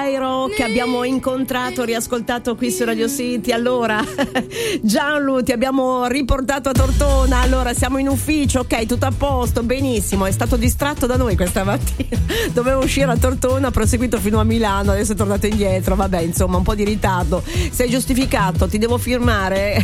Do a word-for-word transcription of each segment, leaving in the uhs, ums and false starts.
Cairo che abbiamo incontrato, riascoltato qui su Radio City. Allora Gianlu, ti abbiamo riportato a Tortona, allora siamo in ufficio, ok, tutto a posto, benissimo. È stato distratto da noi questa mattina, dovevo uscire a Tortona, ha proseguito fino a Milano, adesso è tornato indietro, vabbè, insomma un po' di ritardo. Sei giustificato, ti devo firmare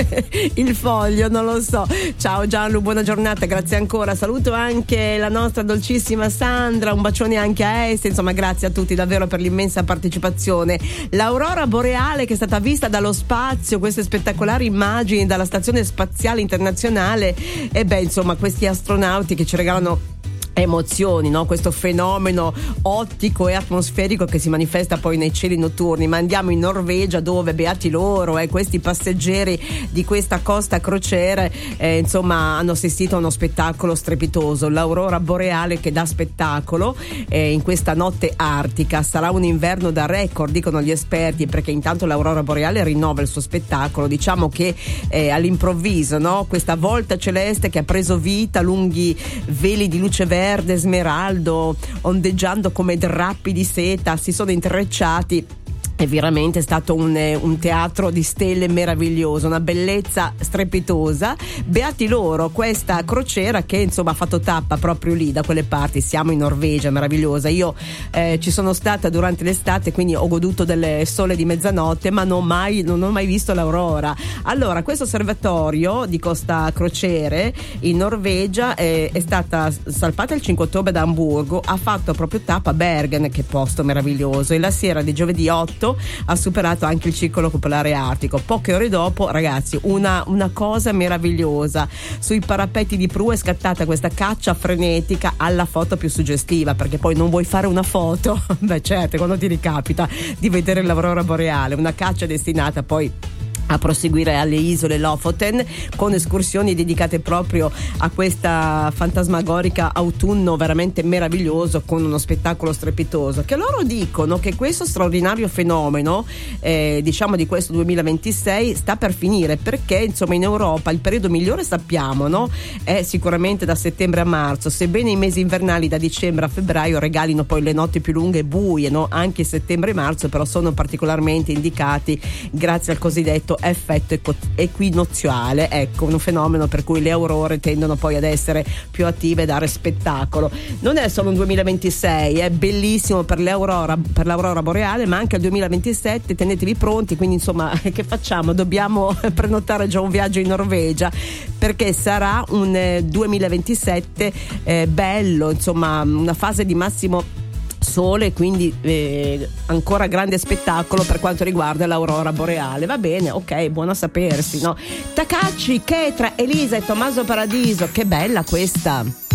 il foglio, non lo so. Ciao Gianlu, buona giornata, grazie ancora. Saluto anche la nostra dolcissima Sandra, un bacione anche a Este, insomma grazie a tutti davvero per l'immensa partecipazione. L'aurora boreale che è stata vista dallo spazio, queste spettacolari immagini dalla stazione spaziale internazionale, e beh insomma questi astronauti che ci regalano emozioni, no? Questo fenomeno ottico e atmosferico che si manifesta poi nei cieli notturni. Ma andiamo in Norvegia, dove beati loro, eh, questi passeggeri di questa costa crociere eh, insomma hanno assistito a uno spettacolo strepitoso, l'aurora boreale che dà spettacolo eh, in questa notte artica. Sarà un inverno da record, dicono gli esperti, perché intanto l'aurora boreale rinnova il suo spettacolo. Diciamo che eh, all'improvviso, no? Questa volta celeste che ha preso vita, lunghi veli di luce verde, verde, smeraldo, ondeggiando come drappi di seta, si sono intrecciati. È veramente stato un, un teatro di stelle meraviglioso, una bellezza strepitosa. Beati loro, questa crociera che insomma ha fatto tappa proprio lì da quelle parti. Siamo in Norvegia, meravigliosa. Io eh, ci sono stata durante l'estate, quindi ho goduto del sole di mezzanotte, ma non, mai, non ho mai visto l'aurora. Allora, questo osservatorio di Costa Crociere in Norvegia eh, è stata salpata il cinque ottobre da Amburgo, ha fatto proprio tappa a Bergen, che posto meraviglioso, e la sera di giovedì otto ha superato anche il circolo popolare artico. Poche ore dopo, ragazzi, una, una cosa meravigliosa, sui parapetti di Pru è scattata questa caccia frenetica alla foto più suggestiva, perché poi non vuoi fare una foto? Beh certo, quando ti ricapita di vedere l'aurora boreale, una caccia destinata poi a proseguire alle isole Lofoten, con escursioni dedicate proprio a questa fantasmagorica autunno veramente meraviglioso, con uno spettacolo strepitoso. Che loro dicono che questo straordinario fenomeno eh, diciamo di questo duemilaventisei sta per finire, perché insomma in Europa il periodo migliore, sappiamo, no? È sicuramente da settembre a marzo, sebbene i mesi invernali da dicembre a febbraio regalino poi le notti più lunghe e buie, no? Anche settembre e marzo però sono particolarmente indicati grazie al cosiddetto effetto equinoziale, ecco, un fenomeno per cui le aurore tendono poi ad essere più attive e dare spettacolo. Non è solo un duemilaventisei, è bellissimo per l'aurora, per l'aurora boreale, ma anche il duemilaventisette, tenetevi pronti, quindi insomma che facciamo? Dobbiamo prenotare già un viaggio in Norvegia, perché sarà un eh, duemilaventisette eh, bello, insomma una fase di massimo sole, quindi eh, ancora grande spettacolo per quanto riguarda l'aurora boreale. Va bene, ok, buono a sapersi, no? Takacci, Ketra, Elisa e Tommaso Paradiso, che bella questa!